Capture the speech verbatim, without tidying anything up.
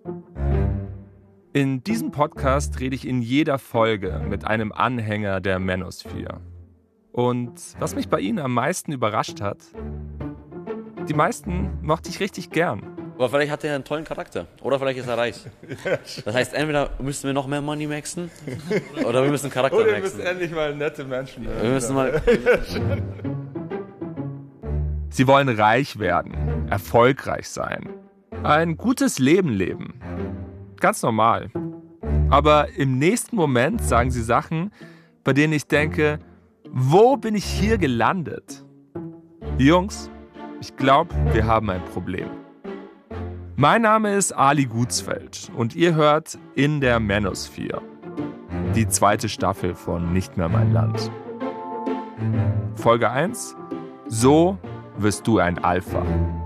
In diesem Podcast rede ich in jeder Folge mit einem Anhänger der Manosphere. Und was mich bei ihnen am meisten überrascht hat, die meisten mochte ich richtig gern. Aber vielleicht hat er einen tollen Charakter. Oder vielleicht ist er reich. Das heißt, entweder müssen wir noch mehr Money maxen, oder wir müssen Charakter Oder maxen. wir müssen endlich mal nette Menschen werden. Wir müssen mal... Sie wollen reich werden, erfolgreich sein, ein gutes Leben leben. Ganz normal. Aber im nächsten Moment sagen sie Sachen, bei denen ich denke, wo bin ich hier gelandet? Jungs, ich glaube, wir haben ein Problem. Mein Name ist Ali Gutsfeld und ihr hört In der Manosphere, die zweite Staffel von Nicht mehr mein Land. Folge eins: So wirst du ein Alpha.